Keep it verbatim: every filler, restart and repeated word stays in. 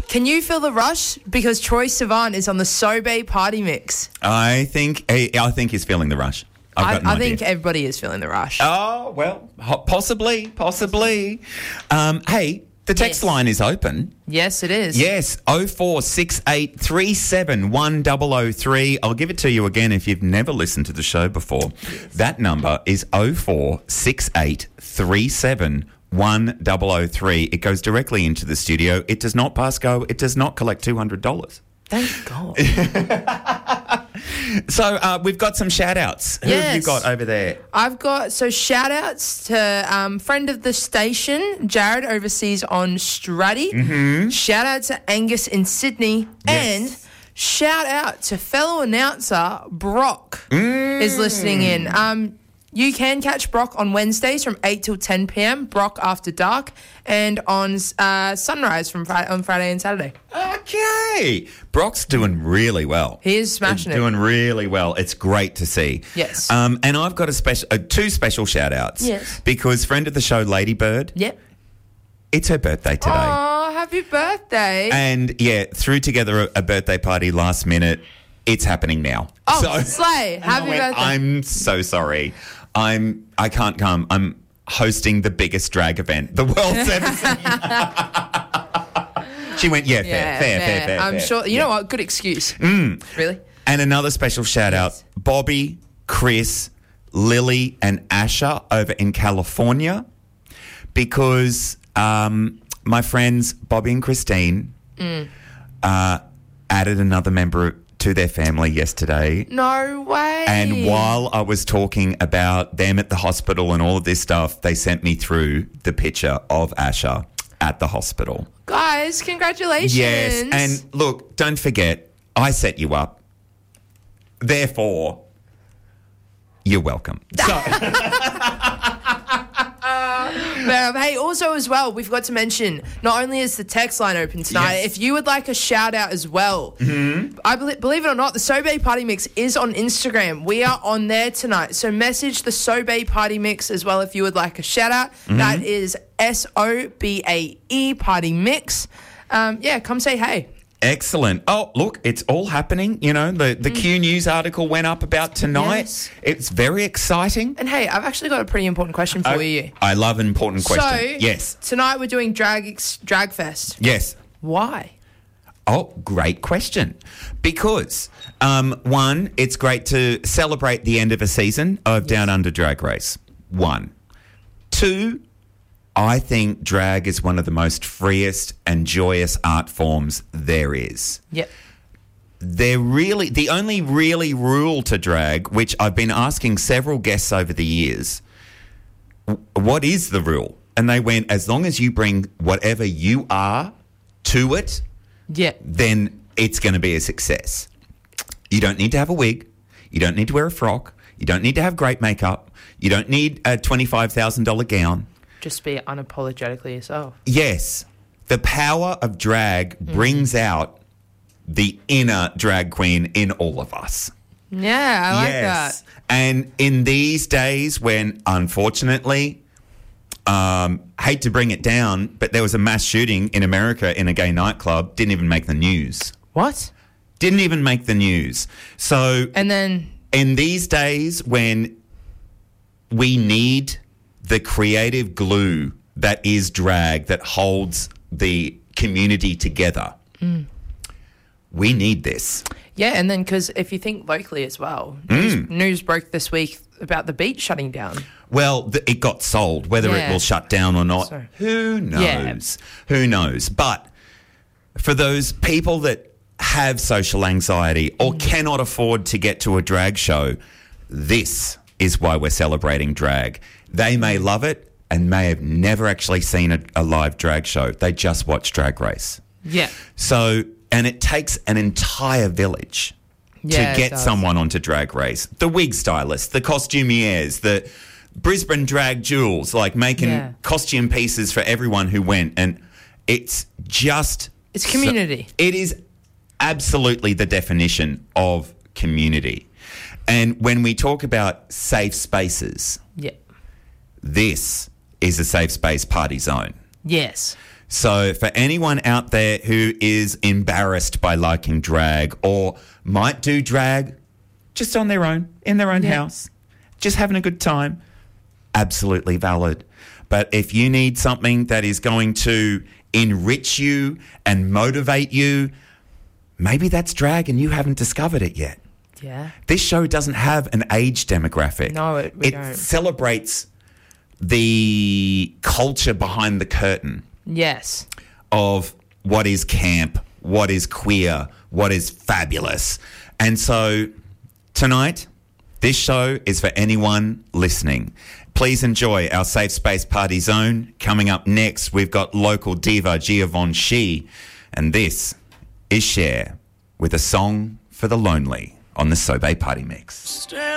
Can you feel the rush? Because Troye Sivan is on the Sobe Party Mix. I think I think he's feeling the rush. I've I, got an I idea. think everybody is feeling the rush. Oh, well, ho- possibly, possibly. Um, hey, the text Yes. line is open. Yes, it is. Yes, oh four six eight three seven one oh oh three. I'll give it to you again if you've never listened to the show before. Yes. That number is oh four six eight three seven one oh oh three. It goes directly into the studio. It does not pass go. It does not collect two hundred dollars. Thank God. So uh, we've got some shout-outs. Who Yes. have you got over there? I've got, so shout-outs to um, friend of the station, Jared, overseas on Stratty. Mm-hmm. Shout-out to Angus in Sydney. Yes. And shout-out to fellow announcer Brock Mm. is listening in. Um, you can catch Brock on Wednesdays from eight till ten p.m, Brock After Dark, and on uh, Sunrise from Friday, on Friday and Saturday. Okay. Brock's doing really well. He is smashing it. Doing really well. It's great to see. Yes. Um, and I've got a special, uh, two special shout-outs. Yes. Because friend of the show, Ladybird, Yep. it's her birthday today. Oh, happy birthday. And, yeah, threw together a, a birthday party last minute. It's happening now. oh, So- slay. Happy I went, birthday. I'm so sorry. I'm, I can't come. I'm hosting the biggest drag event the world's ever seen. She went, yeah, fair, Yeah, fair, fair, fair. fair. I'm fair. sure. You Yeah. know what? Good excuse. Mm. Really? And another special shout out, Yes. Bobby, Chris, Lily and Asher over in California, because um, my friends Bobby and Christine Mm. uh, added another member to their family yesterday. No way. And while I was talking about them at the hospital and all of this stuff, they sent me through the picture of Asher at the hospital. Guys, congratulations. Yes, and look, don't forget, I set you up. Therefore, you're welcome. So, But, um, hey, also as well, we've got to mention, not only is the text line open tonight, Yes. if you would like a shout out as well, Mm-hmm. I believe, believe it or not, the Sobe Party Mix is on Instagram. We are on there tonight. So message the Sobe Party Mix as well if you would like a shout out. Mm-hmm. That is S O B A E Party Mix. Um, yeah, come say hey. excellent. Oh, look, it's all happening. You know, the, the Q News article went up about tonight. Yes. It's very exciting. And hey, I've actually got a pretty important question for I, you. I love an important question. So, yes. tonight we're doing Drag Ex- Drag Fest. Yes. Why? Oh, great question. Because, um, one, it's great to celebrate the end of a season of Down Under Drag Race. One. Two, I think drag is one of the most freest and joyous art forms there is. Yep. They're really, the only really rule to drag, which I've been asking several guests over the years, w- what is the rule? And they went, as long as you bring whatever you are to it, Yep. then it's going to be a success. You don't need to have a wig. You don't need to wear a frock. You don't need to have great makeup. You don't need a twenty-five thousand dollars gown. Just be unapologetically yourself. Yes, the power of drag Mm. brings out the inner drag queen in all of us. Yeah, I like yes. that. And in these days when, unfortunately, um, hate to bring it down, but there was a mass shooting in America in a gay nightclub, didn't even make the news. What? Didn't even make the news. So And then, in these days when we need the creative glue that is drag, that holds the community together, mm. we need this. yeah, and then because if you think locally as well, news, news broke this week about the beach shutting down. Well, th- it got sold. Whether Yeah. it will shut down or not, So- who knows? Yeah. Who knows? But for those people that have social anxiety or Mm. cannot afford to get to a drag show, this is why we're celebrating drag. They may love it and may have never actually seen a, a live drag show. They just watch Drag Race. Yeah. So, and it takes an entire village Yeah, it to get does. someone onto Drag Race. The wig stylists, the costumiers, the Brisbane drag jewels, like making Yeah. costume pieces for everyone who went. And it's just... It's community. so- it is absolutely the definition of community. And when we talk about safe spaces, Yeah. this is a safe space party zone. Yes. So for anyone out there who is embarrassed by liking drag or might do drag just on their own, in their own Yeah. house, just having a good time, absolutely valid. But if you need something that is going to enrich you and motivate you, maybe that's drag and you haven't discovered it yet. Yeah. This show doesn't have an age demographic. No, it- we it don't. celebrates the culture behind the curtain Yes. of what is camp, what is queer, what is fabulous. And so tonight, this show is for anyone listening. Please enjoy our Safe Space Party Zone. Coming up next, we've got local diva Givenchy, and this is Cher with a song for the lonely on the Sobe Party Mix.